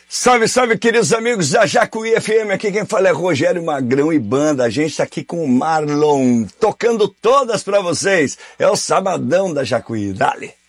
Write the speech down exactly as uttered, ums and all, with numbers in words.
Salve, salve, queridos amigos da Jacuí F M, aqui quem fala é Rogério Magrão e banda. A gente tá aqui com o Marlon, tocando todas pra vocês. É o Sabadão da Jacuí, dale!